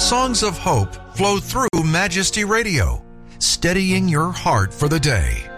Songs of hope flow through Majesty Radio, steadying your heart for the day.